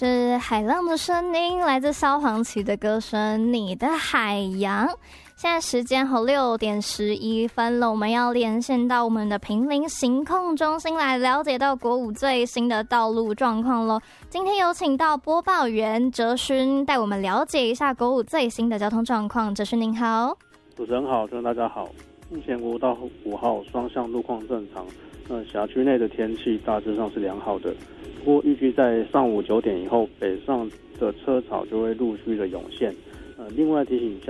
是海浪的声音，来自萧煌奇的歌声《你的海洋》。现在时间6:11了，我们要连线到我们的坪林行控中心来了解到国五最新的道路状况咯。今天有请到播报员哲勋带我们了解一下国五最新的交通状况。哲勋您好。 主持人好，大家好。目前国道5号双向路况正常，辖区内的天气大致上是良好的。不过预计在上午9点以后，北上的车潮就会陆续的涌现。另外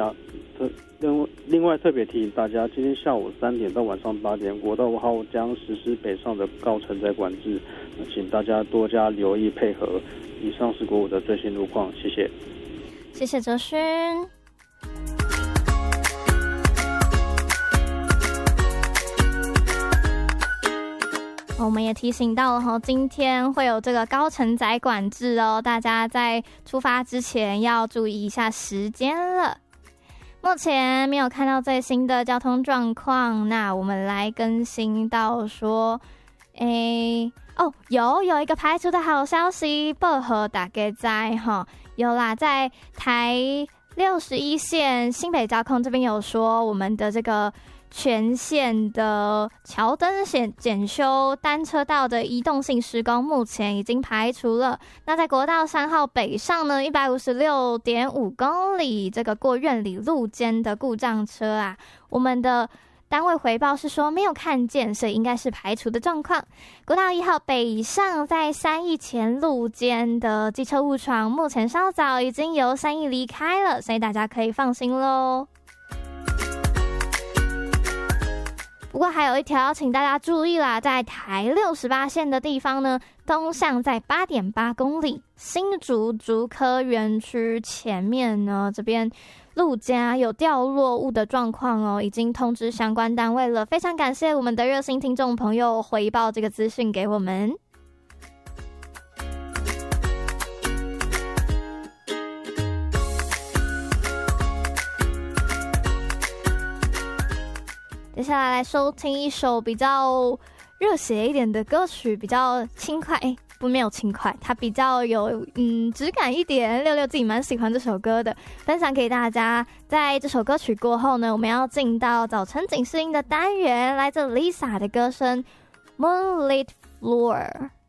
特别提醒大家，今天下午3点到晚上8点，国道5号将实施北上的高承载管制，请大家多加留意配合。以上是国五的最新路况，谢谢。 谢谢哲勋。我们也提醒到了今天会有这个高承载管制哦，大家在出发之前要注意一下时间了。目前没有看到最新的交通状况，那我们来更新到说，有一个排除的好消息，报和大家在有啦，在台61线新北交控这边有说，我们的这个全线的桥灯检修单车道的移动性施工目前已经排除了。那在国道3号北上呢，156.5公里这个过苑里路间的故障车啊，我们的单位回报是说没有看见，所以应该是排除的状况。国道1号北上在3义前路间的机车误闯，目前稍早已经由3义离开了，所以大家可以放心咯。不过还有一条请大家注意啦，在台68线的地方呢，东向在 8.8 公里，新竹科园区前面呢，这边路肩有掉落物的状况哦，已经通知相关单位了。非常感谢我们的热心听众朋友回报这个资讯给我们。接下来收听一首比较热血一点的歌曲，比较轻快，没有轻快，它比较有质感一点。六自己蛮喜欢这首歌的，分享给大家。在这首歌曲过后呢，我们要进到早晨警示音的单元，来自 Lisa 的歌声 Moonlit Floor。